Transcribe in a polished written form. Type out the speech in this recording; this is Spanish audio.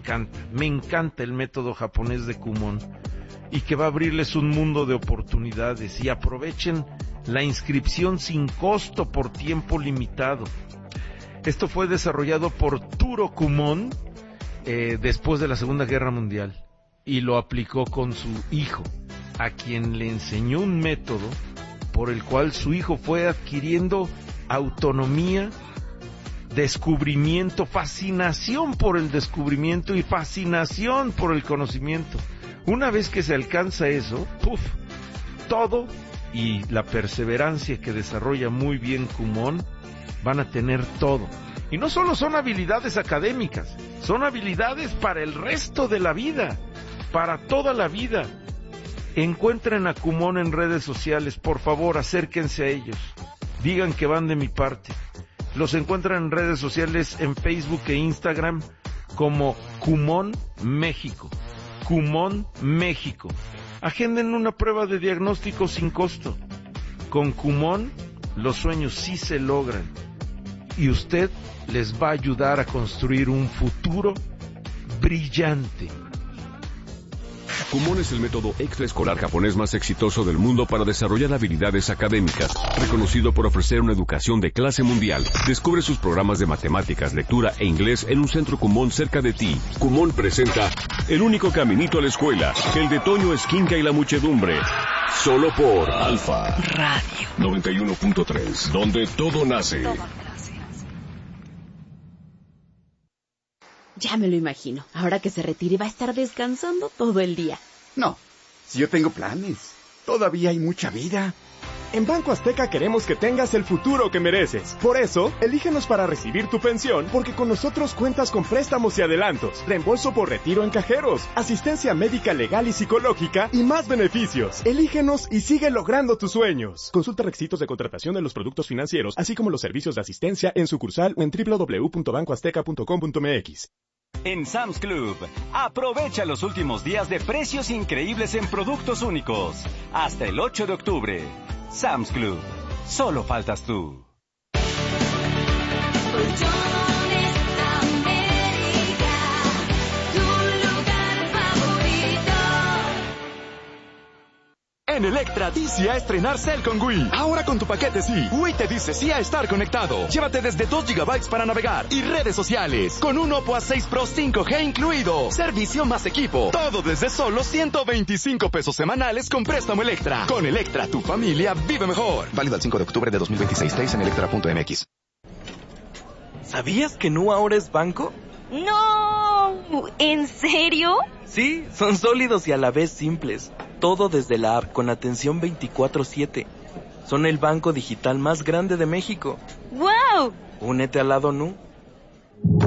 me encanta el método japonés de Kumon y que va a abrirles un mundo de oportunidades. Y aprovechen la inscripción sin costo por tiempo limitado. Esto fue desarrollado por Turo Kumon después de la Segunda Guerra Mundial y lo aplicó con su hijo, a quien le enseñó un método por el cual su hijo fue adquiriendo autonomía, descubrimiento, fascinación por el descubrimiento y fascinación por el conocimiento. Una vez que se alcanza eso, todo y la perseverancia que desarrolla muy bien Kumon van a tener todo. Y no solo son habilidades académicas, son habilidades para el resto de la vida, para toda la vida. Encuentren a Kumon en redes sociales, por favor, acérquense a ellos. Digan que van de mi parte. Los encuentran en redes sociales en Facebook e Instagram como Kumon México. Kumon México. Agenden una prueba de diagnóstico sin costo. Con Kumon, los sueños sí se logran. Y usted les va a ayudar a construir un futuro brillante. Kumon es el método extraescolar japonés más exitoso del mundo para desarrollar habilidades académicas, reconocido por ofrecer una educación de clase mundial. Descubre sus programas de matemáticas, lectura e inglés en un centro Kumon cerca de ti. Kumon presenta El único caminito a la escuela, el de Toño Esquinca y la muchedumbre. Solo por Alfa Radio 91.3, donde todo nace. Ya me lo imagino. Ahora que se retire va a estar descansando todo el día. No, si yo tengo planes. Todavía hay mucha vida. En Banco Azteca queremos que tengas el futuro que mereces. Por eso, elígenos para recibir tu pensión, porque con nosotros cuentas con préstamos y adelantos, reembolso por retiro en cajeros, asistencia médica legal y psicológica y más beneficios. Elígenos y sigue logrando tus sueños. Consulta requisitos de contratación de los productos financieros, así como los servicios de asistencia en sucursal o en www.bancoazteca.com.mx. En Sam's Club, aprovecha los últimos días de precios increíbles en productos únicos. Hasta el 8 de octubre. Sam's Club. Solo faltas tú. En Electra, di sí a estrenar Cell con Wii. Ahora con tu paquete sí. Wii te dice sí a estar conectado. Llévate desde 2 GB para navegar y redes sociales. Con un Oppo A6 Pro 5G incluido. Servicio más equipo. Todo desde solo 125 pesos semanales con préstamo Electra. Con Electra, tu familia vive mejor. Válido al 5 de octubre de 2026. Detalles en electra.mx. ¿Sabías que Nu ahora es banco? ¡No! ¿En serio? Sí, son sólidos y a la vez simples. Todo desde la app con atención 24/7. Son el banco digital más grande de México. ¡Wow! Únete al lado Nu.